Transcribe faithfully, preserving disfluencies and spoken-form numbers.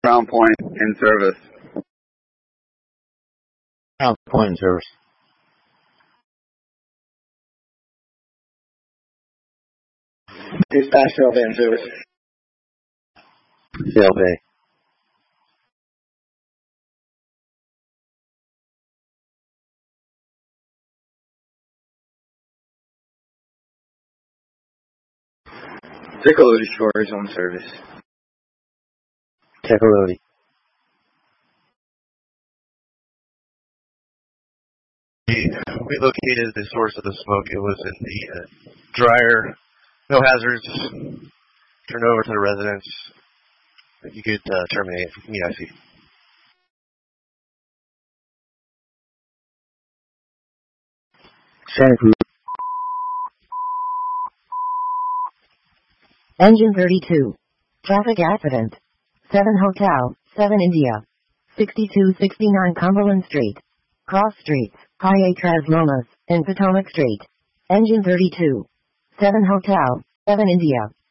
Crown Point in service. Crown Point in service. Dispatch Sail Bay in service. Sail Bay. Tecolote Shores on service. Tecolote. We located the source of the smoke. It was in the uh, dryer. No hazards. Turn over to the residents. You could uh, terminate from E I C. Santa Cruz. Engine thirty-two. Traffic accident. seven Hotel, seven India. sixty-two sixty-nine Cumberland Street. Cross Streets, High Tras Lomas, and Potomac Street. Engine thirty-two. seven Hotel, seven India.